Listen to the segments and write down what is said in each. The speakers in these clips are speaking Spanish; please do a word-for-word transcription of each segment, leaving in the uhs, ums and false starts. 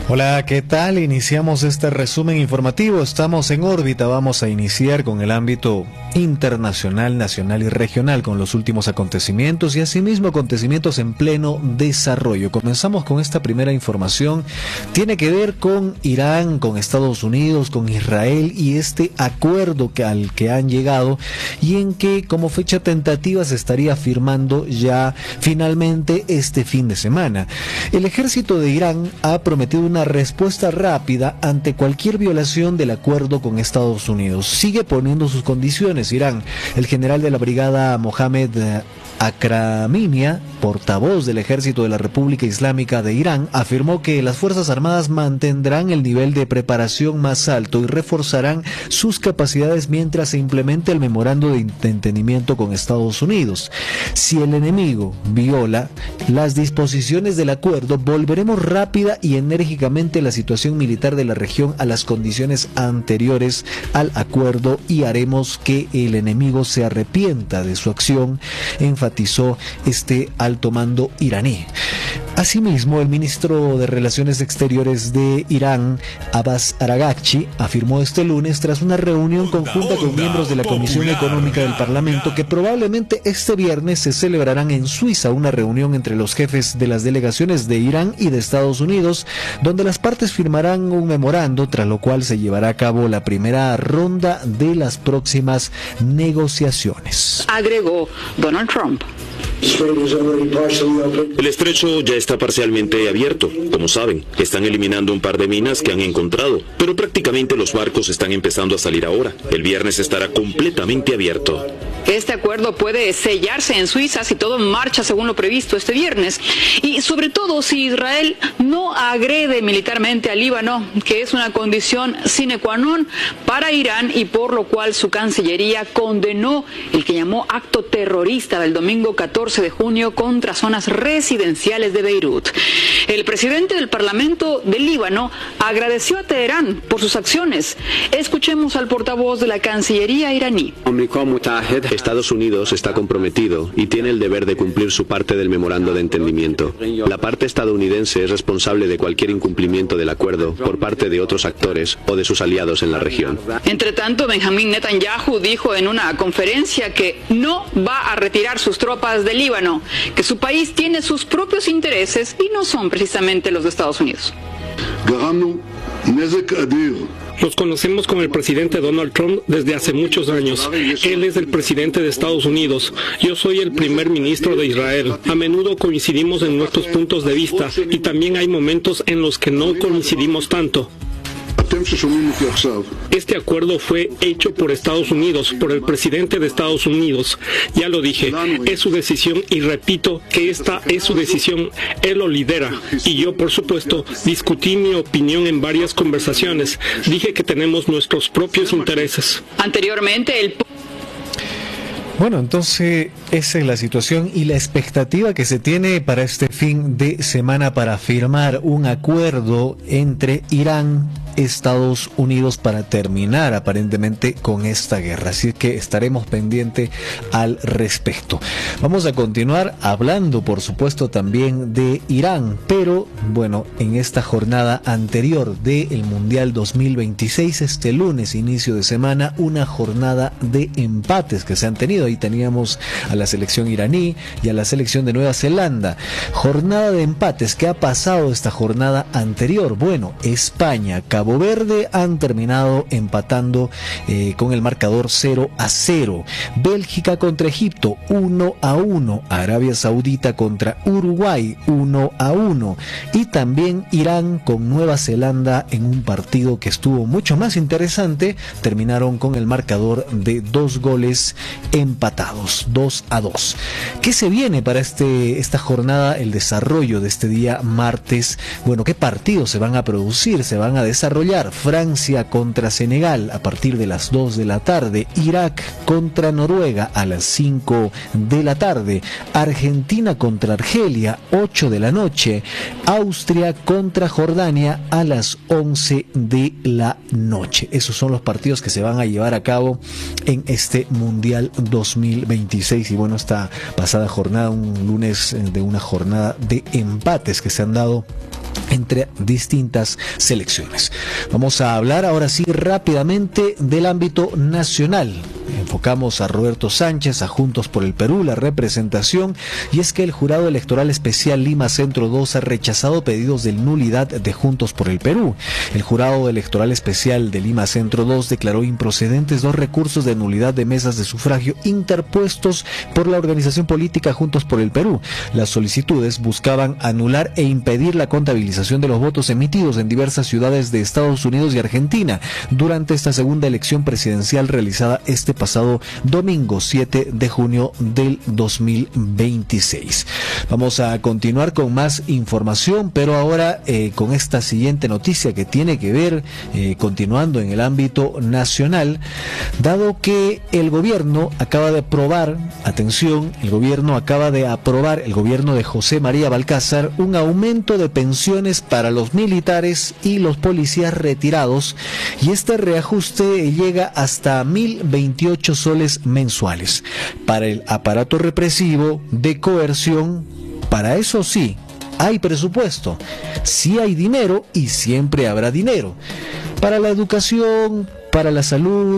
Hola, ¿qué tal? Iniciamos este resumen informativo. Estamos en órbita. Vamos a iniciar con el ámbito internacional, nacional y regional, con los últimos acontecimientos y asimismo acontecimientos en pleno desarrollo. Comenzamos con esta primera información. Tiene que ver con Irán, con Estados Unidos, con Israel y este acuerdo que, al que han llegado y en que como fecha tentativa se estaría firmando ya finalmente este fin de semana. El ejército de Irán ha prometido una respuesta rápida ante cualquier violación del acuerdo con Estados Unidos. Sigue poniendo sus condiciones Irán. El general de la brigada Mohamed Akraminia, portavoz del ejército de la República Islámica de Irán, afirmó que las Fuerzas Armadas mantendrán el nivel de preparación más alto y reforzarán sus capacidades mientras se implemente el memorando de entendimiento con Estados Unidos. Si el enemigo viola las disposiciones del acuerdo, volveremos rápida y enérgicamente la situación militar de la región a las condiciones anteriores al acuerdo y haremos que el enemigo se arrepienta de su acción, enfatizó este alto mando iraní. Asimismo, el ministro de Relaciones Exteriores de Irán, Abbas Araghchi, afirmó este lunes tras una reunión conjunta con miembros de la Comisión Económica del Parlamento que probablemente este viernes se celebrarán en Suiza una reunión entre los jefes de las delegaciones de Irán y de Estados Unidos, donde las partes firmarán un memorando, tras lo cual se llevará a cabo la primera ronda de las próximas negociaciones. Agregó Donald Trump. El estrecho ya está parcialmente abierto. Como saben, están eliminando un par de minas que han encontrado, pero prácticamente los barcos están empezando a salir ahora. El viernes estará completamente abierto. Este acuerdo puede sellarse en Suiza si todo marcha según lo previsto este viernes y sobre todo si Israel no agrede militarmente al Líbano, que es una condición sine qua non para Irán y por lo cual su Cancillería condenó el que llamó acto terrorista del domingo catorce de junio contra zonas residenciales de Beirut. El presidente del Parlamento del Líbano agradeció a Teherán por sus acciones. Escuchemos al portavoz de la Cancillería iraní. Estados Unidos está comprometido y tiene el deber de cumplir su parte del memorando de entendimiento. La parte estadounidense es responsable de cualquier incumplimiento del acuerdo por parte de otros actores o de sus aliados en la región. Entre tanto, Benjamín Netanyahu dijo en una conferencia que no va a retirar sus tropas del Líbano, que su país tiene sus propios intereses y no son precisamente los de Estados Unidos. Los conocemos con el presidente Donald Trump desde hace muchos años. Él es el presidente de Estados Unidos. Yo soy el primer ministro de Israel. A menudo coincidimos en nuestros puntos de vista y también hay momentos en los que no coincidimos tanto. Este acuerdo fue hecho por Estados Unidos, por el presidente de Estados Unidos. Ya lo dije, es su decisión y repito que esta es su decisión. Él lo lidera. Y yo, por supuesto, discutí mi opinión en varias conversaciones. Dije que tenemos nuestros propios intereses. Anteriormente, el Bueno, entonces esa es la situación y la expectativa que se tiene para este fin de semana para firmar un acuerdo entre Irán, Estados Unidos para terminar aparentemente con esta guerra. Así que estaremos pendientes al respecto. Vamos a continuar hablando, por supuesto, también de Irán, pero bueno, en esta jornada anterior del Mundial dos mil veintiséis, este lunes, inicio de semana, una jornada de empates que se han tenido. Ahí teníamos a la selección iraní y a la selección de Nueva Zelanda. Jornada de empates. ¿Qué ha pasado esta jornada anterior? Bueno, España, Cabo Verde han terminado empatando eh, con el marcador cero a cero. Bélgica contra Egipto uno a uno. Arabia Saudita contra Uruguay uno a uno. Y también Irán con Nueva Zelanda en un partido que estuvo mucho más interesante. Terminaron con el marcador de dos goles empatados, dos a dos. ¿Qué se viene para este esta jornada, el desarrollo de este día martes? Bueno, ¿qué partidos se van a producir? Se van a desarrollar Francia contra Senegal a partir de las dos de la tarde, Irak contra Noruega a las cinco de la tarde, Argentina contra Argelia ocho de la noche, Austria contra Jordania a las once de la noche. Esos son los partidos que se van a llevar a cabo en este Mundial dos mil veintiséis. Y bueno, esta pasada jornada, un lunes de una jornada de empates que se han dado entre distintas selecciones. Vamos a hablar ahora sí rápidamente del ámbito nacional. Enfocamos a Roberto Sánchez, a Juntos por el Perú, la representación, y es que el Jurado Electoral Especial Lima Centro dos ha rechazado pedidos de nulidad de Juntos por el Perú. El Jurado Electoral Especial de Lima Centro dos declaró improcedentes dos recursos de nulidad de mesas de sufragio interpuestos por la organización política Juntos por el Perú. Las solicitudes buscaban anular e impedir la contabilización de los votos emitidos en diversas ciudades de Estados Unidos y Argentina durante esta segunda elección presidencial realizada este pasado domingo siete de junio del dos mil veintiséis. Vamos a continuar con más información, pero ahora eh, con esta siguiente noticia que tiene que ver, eh, continuando en el ámbito nacional, dado que el gobierno acaba de aprobar, atención, el gobierno acaba de aprobar, el gobierno de José María Balcázar, un aumento de pensiones para los militares y los policías retirados, y este reajuste llega hasta mil veintiocho soles mensuales. Para el aparato represivo de coerción, para eso sí, hay presupuesto, sí hay dinero y siempre habrá dinero. Para la educación, para la salud,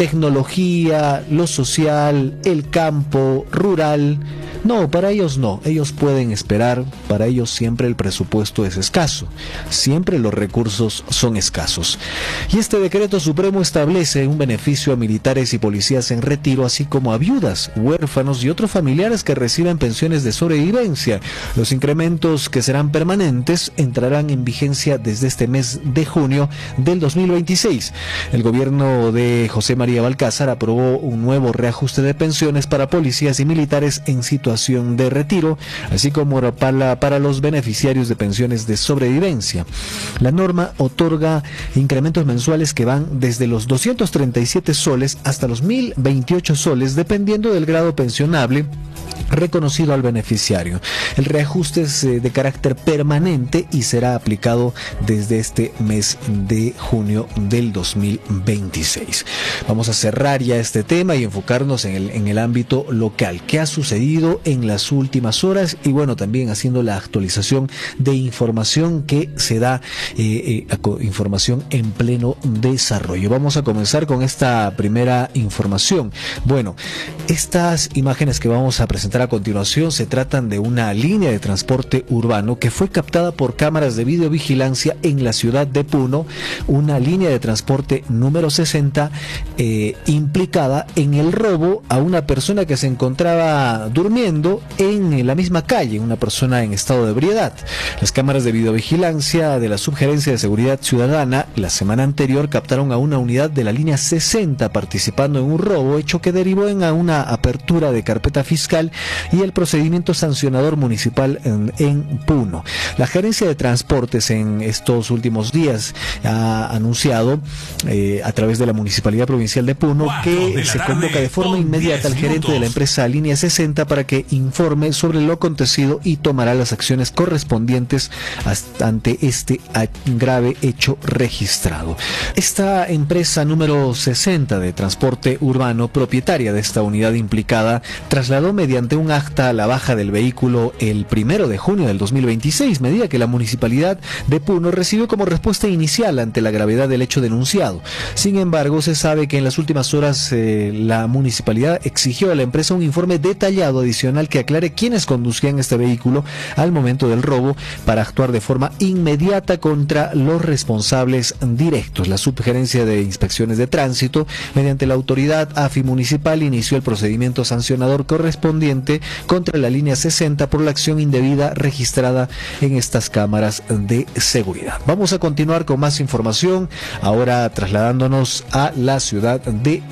tecnología, lo social, el campo, rural, no, para ellos no, ellos pueden esperar, para ellos siempre el presupuesto es escaso, siempre los recursos son escasos. Y este decreto supremo establece un beneficio a militares y policías en retiro, así como a viudas, huérfanos y otros familiares que reciben pensiones de sobrevivencia. Los incrementos, que serán permanentes, entrarán en vigencia desde este mes de junio del dos mil veintiséis. El gobierno de José María Balcázar aprobó un nuevo reajuste de pensiones para policías y militares en situación de retiro, así como para, para los beneficiarios de pensiones de sobrevivencia. La norma otorga incrementos mensuales que van desde los doscientos treinta y siete soles hasta los mil veintiocho soles, dependiendo del grado pensionable reconocido al beneficiario. El reajuste es de carácter permanente y será aplicado desde este mes de junio del dos mil veintiséis. Vamos a cerrar ya este tema y enfocarnos en el, en el ámbito local. ¿Qué ha sucedido en las últimas horas? Y bueno, también haciendo la actualización de información que se da, eh, eh, información en pleno desarrollo. Vamos a comenzar con esta primera información. Bueno, estas imágenes que vamos a presentar a continuación se tratan de una línea de transporte urbano que fue captada por cámaras de videovigilancia en la ciudad de Puno, una línea de transporte número sesenta eh, implicada en el robo a una persona que se encontraba durmiendo en la misma calle, una persona en estado de ebriedad. Las cámaras de videovigilancia de la Subgerencia de Seguridad Ciudadana la semana anterior captaron a una unidad de la línea sesenta participando en un robo, hecho que derivó en una apertura de carpeta fiscal y el procedimiento sancionador municipal en, en Puno. La Gerencia de Transportes en estos últimos días ha anunciado eh, a través de la Municipalidad Provincial de Puno que se convoca de forma inmediata al gerente de la empresa Línea sesenta para que informe sobre lo acontecido y tomará las acciones correspondientes ante este grave hecho registrado. Esta empresa número sesenta de transporte urbano, propietaria de esta unidad implicada, trasladó mediante un acta a la baja del vehículo el primero de junio del dos mil veintiséis, medida que la Municipalidad de Puno recibió como respuesta inicial ante la gravedad del hecho denunciado. Sin embargo, se sabe que en las últimas horas eh, la Municipalidad exigió a la empresa un informe detallado adicional que aclare quiénes conducían este vehículo al momento del robo para actuar de forma inmediata contra los responsables directos. La Subgerencia de Inspecciones de Tránsito, mediante la autoridad A F I municipal, inició el procedimiento sancionador correspondiente contra la línea sesenta por la acción indebida registrada en estas cámaras de seguridad. Vamos a continuar con más información, ahora trasladándonos a la ciudad de